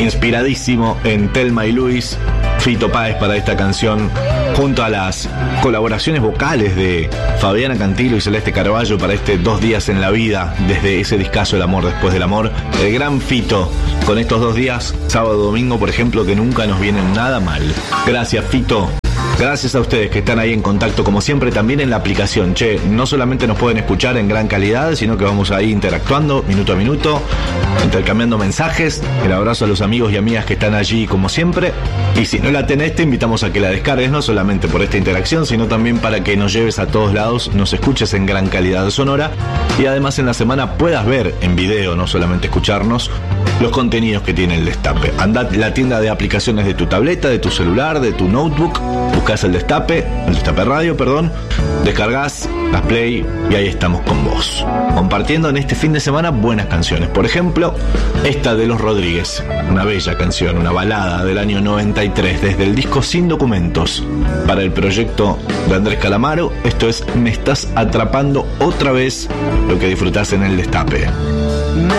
Inspiradísimo en Thelma y Luis, Fito Páez para esta canción, junto a las colaboraciones vocales de Fabiana Cantilo y Celeste Carballo para este 2 días en la vida, desde ese discazo El amor después del amor. El gran Fito, con estos 2 días, sábado y domingo, por ejemplo, que nunca nos vienen nada mal. Gracias, Fito. Gracias a ustedes que están ahí en contacto, como siempre, también en la aplicación. Che, no solamente nos pueden escuchar en gran calidad, sino que vamos ahí interactuando minuto a minuto, intercambiando mensajes. El abrazo a los amigos y amigas que están allí, como siempre. Y si no la tenés, te invitamos a que la descargues, no solamente por esta interacción, sino también para que nos lleves a todos lados, nos escuches en gran calidad sonora y además en la semana puedas ver en video, no solamente escucharnos, los contenidos que tiene el Destape. Andá a la tienda de aplicaciones de tu tableta, de tu celular, de tu notebook, buscás el Destape Radio, descargás, das play y ahí estamos con vos, compartiendo en este fin de semana buenas canciones. Por ejemplo, esta de Los Rodríguez, una bella canción, una balada del año 93, desde el disco Sin Documentos, para el proyecto de Andrés Calamaro. Esto es Me estás atrapando otra vez, lo que disfrutás en el Destape.